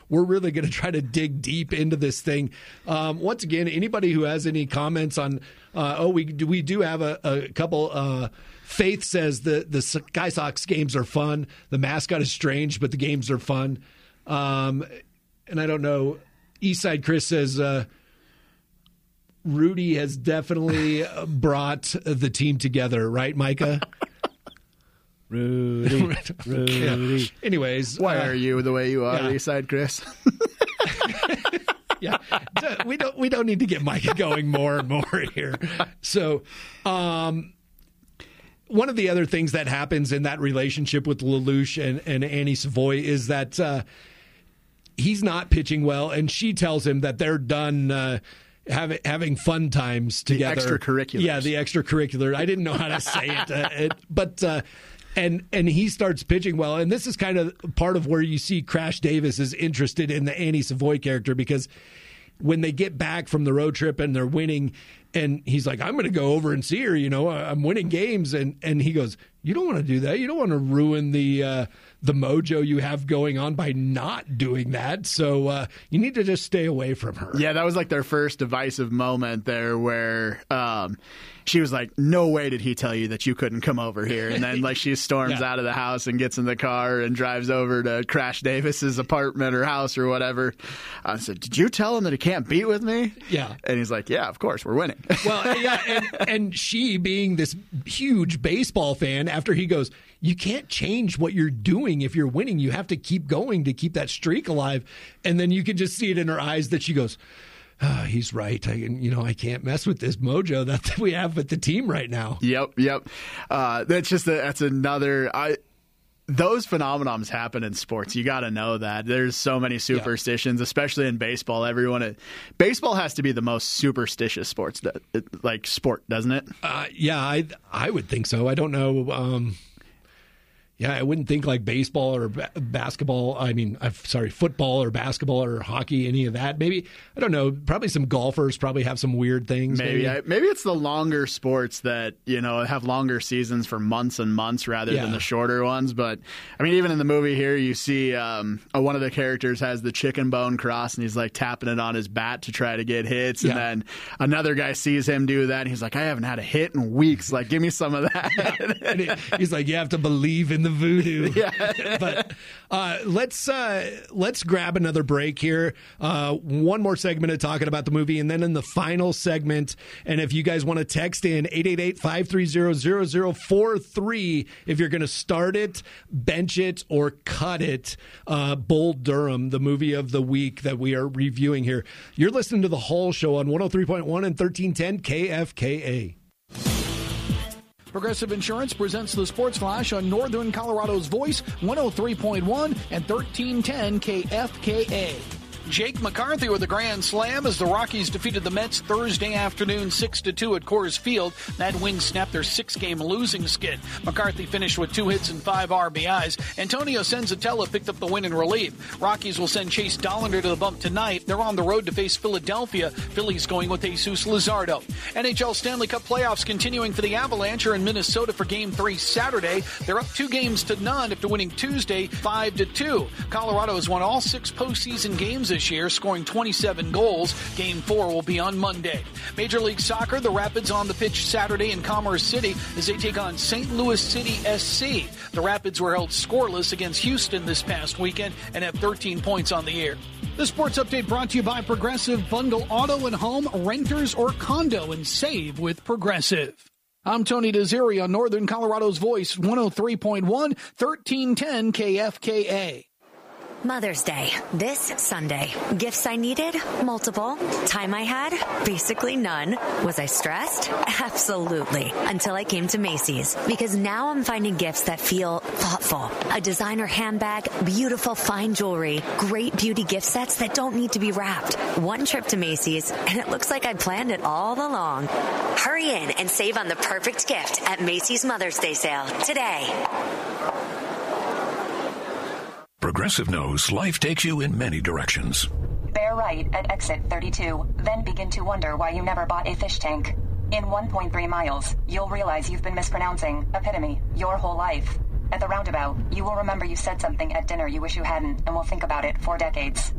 we're really going to try to dig deep into this thing. Once again, anybody who has any comments on, we do have a couple. Faith says the Sky Sox games are fun. The mascot is strange, but the games are fun. And I don't know. Eastside Chris says Rudy has definitely brought the team together, right, Micah? Rudy. Yeah. Anyways, why are you the way you are, Eastside Chris? Yeah, we don't need to get Micah going more and more here. So, one of the other things that happens in that relationship with Lelouch and Annie Savoy is that he's not pitching well, and she tells him that they're done having fun times together. The extracurriculars. Yeah, the extracurricular. I didn't know how to say it, but and he starts pitching well, and this is kind of part of where you see Crash Davis is interested in the Annie Savoy character, because when they get back from the road trip and they're winning, and he's like, I'm going to go over and see her, I'm winning games. And he goes, you don't want to do that. You don't want to ruin the mojo you have going on by not doing that. So you need to just stay away from her. Yeah, that was like their first divisive moment there where she was like, no way did he tell you that you couldn't come over here. And then like she storms out of the house and gets in the car and drives over to Crash Davis's apartment or house or whatever. I said, did you tell him that he can't beat with me? Yeah. And he's like, yeah, of course, we're winning. Well, yeah, and she being this huge baseball fan, after he goes, you can't change what you're doing if you're winning. You have to keep going to keep that streak alive. And then you can just see it in her eyes that she goes, he's right. I can't mess with this mojo that we have with the team right now. Yep. That's another. Those phenomenons happen in sports. You got to know that. There's so many superstitions, especially in baseball. Baseball has to be the most superstitious sport, doesn't it? I would think so. I don't know. I wouldn't think like baseball or basketball. Football or basketball or hockey, any of that. Maybe, I don't know, probably some golfers probably have some weird things. Maybe it's the longer sports that, have longer seasons for months and months rather than the shorter ones. But, even in the movie here, you see one of the characters has the chicken bone cross and he's like tapping it on his bat to try to get hits. And then another guy sees him do that and he's like, I haven't had a hit in weeks. Like, give me some of that. And he's like, you have to believe in the voodoo. But let's grab another break here. One more segment of talking about the movie, and then in the final segment, and if you guys want to text in 888-530-0043 if you're going to start it, bench it, or cut it, Bull Durham, the movie of the week that we are reviewing here. You're listening to The Hull Show on 103.1 and 1310 KFKA. Progressive Insurance presents the Sports Flash on Northern Colorado's Voice, 103.1 and 1310 KFKA. Jake McCarthy with a grand slam as the Rockies defeated the Mets Thursday afternoon 6-2 at Coors Field. That win snapped their 6-game losing skid. McCarthy finished with 2 hits and 5 RBIs. Antonio Senzatella picked up the win in relief. Rockies will send Chase Dollander to the bump tonight. They're on the road to face Philadelphia. Phillies going with Jesus Luzardo. NHL Stanley Cup playoffs continuing for the Avalanche are in Minnesota for Game 3 Saturday. They're up 2-0 after winning Tuesday 5-2. Colorado has won all 6 postseason games this year, scoring 27 goals. Game 4 will be on Monday. Major League Soccer, the Rapids on the pitch Saturday in Commerce City as they take on St. Louis City SC. The Rapids were held scoreless against Houston this past weekend and have 13 points on the year. The sports update brought to you by Progressive. Bundle auto and home, renters or condo, and save with Progressive. I'm Tony Desiri on Northern Colorado's Voice, 103.1, 1310 KFKA. Mother's Day, this Sunday. Gifts I needed? Multiple. Time I had? Basically none. Was I stressed? Absolutely. Until I came to Macy's. Because now I'm finding gifts that feel thoughtful. A designer handbag, beautiful fine jewelry, great beauty gift sets that don't need to be wrapped. One trip to Macy's, and it looks like I planned it all along. Hurry in and save on the perfect gift at Macy's Mother's Day sale today. Progressive knows life takes you in many directions. Bear right at exit 32, then begin to wonder why you never bought a fish tank. In 1.3 miles, you'll realize you've been mispronouncing epitome your whole life. At the roundabout, you will remember you said something at dinner you wish you hadn't and will think about it for decades.